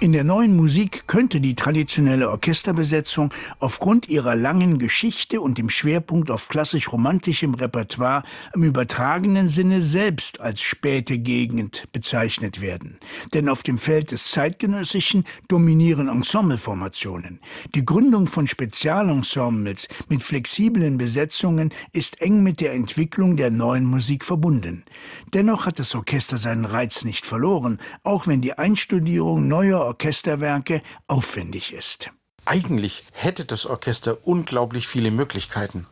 In der Neuen Musik könnte die traditionelle Orchesterbesetzung aufgrund ihrer langen Geschichte und dem Schwerpunkt auf klassisch-romantischem Repertoire im übertragenen Sinne selbst als späte Gegend bezeichnet werden. Denn auf dem Feld des Zeitgenössischen dominieren Ensembleformationen. Die Gründung von Spezialensembles mit flexiblen Besetzungen ist eng mit der Entwicklung der Neuen Musik verbunden. Dennoch hat das Orchester seinen Reiz nicht verloren, auch wenn die Einstudierung neuer Orchesterwerke aufwendig ist. Eigentlich hätte das Orchester unglaublich viele Möglichkeiten.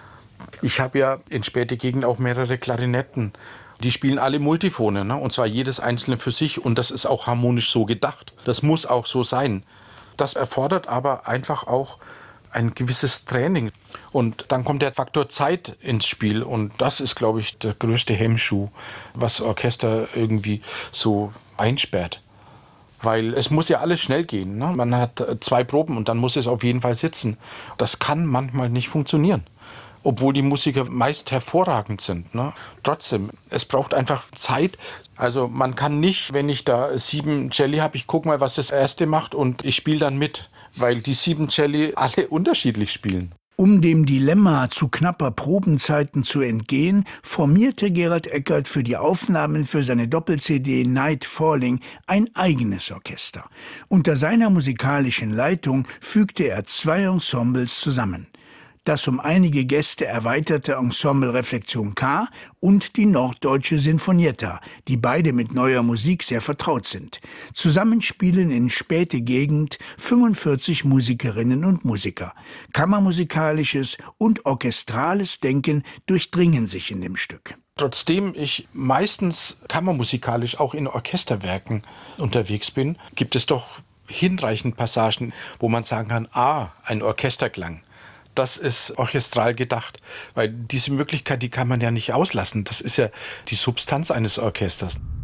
Ich habe ja in später Gegend auch mehrere Klarinetten. Die spielen alle Multiphone, ne? Und zwar jedes einzelne für sich. Und das ist auch harmonisch so gedacht. Das muss auch so sein. Das erfordert aber einfach auch ein gewisses Training. Und dann kommt der Faktor Zeit ins Spiel. Und das ist, glaube ich, der größte Hemmschuh, was Orchester irgendwie so einsperrt. Weil es muss ja alles schnell gehen. Ne? Man hat 2 Proben und dann muss es auf jeden Fall sitzen. Das kann manchmal nicht funktionieren. Obwohl die Musiker meist hervorragend sind. Ne? Trotzdem, es braucht einfach Zeit. Also man kann nicht, wenn ich da 7 Celli habe, ich gucke mal, was das erste macht und ich spiele dann mit. Weil die 7 Celli alle unterschiedlich spielen. Um dem Dilemma zu knapper Probenzeiten zu entgehen, formierte Gerald Eckert für die Aufnahmen für seine Doppel-CD Night Falling ein eigenes Orchester. Unter seiner musikalischen Leitung fügte er 2 Ensembles zusammen. Das um einige Gäste erweiterte Ensemble Reflexion K und die Norddeutsche Sinfonietta, die beide mit neuer Musik sehr vertraut sind. Zusammen spielen in späte Gegend 45 Musikerinnen und Musiker. Kammermusikalisches und orchestrales Denken durchdringen sich in dem Stück. Trotzdem ich meistens kammermusikalisch auch in Orchesterwerken unterwegs bin, gibt es doch hinreichend Passagen, wo man sagen kann, ein Orchesterklang. Das ist orchestral gedacht, weil diese Möglichkeit, die kann man ja nicht auslassen. Das ist ja die Substanz eines Orchesters.